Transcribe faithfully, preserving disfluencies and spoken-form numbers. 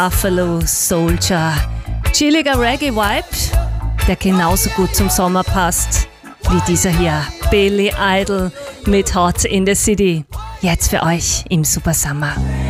Buffalo Soldier. Chilliger Reggae-Vibe, der genauso gut zum Sommer passt wie dieser hier, Billy Idol mit Hot in the City. Jetzt für euch im Super Summer.